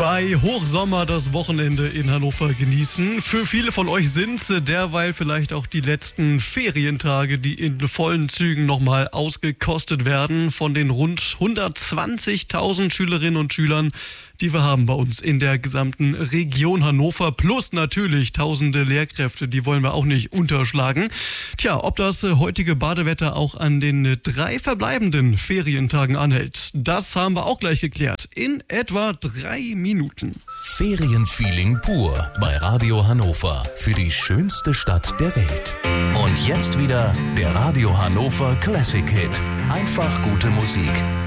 bei Hochsommer das Wochenende in Hannover genießen. Für viele von euch sind es derweil vielleicht auch die letzten Ferientage, die in vollen Zügen nochmal ausgekostet werden von den rund 120.000 Schülerinnen und Schülern, die wir haben bei uns in der gesamten Region Hannover, plus natürlich tausende Lehrkräfte, die wollen wir auch nicht unterschlagen. Tja, ob das heutige Badewetter auch an den 3 verbleibenden Ferientagen anhält, das haben wir auch gleich geklärt. In etwa 3 Minuten. Ferienfeeling pur bei Radio Hannover für die schönste Stadt der Welt. Und jetzt wieder der Radio Hannover Classic Hit. Einfach gute Musik.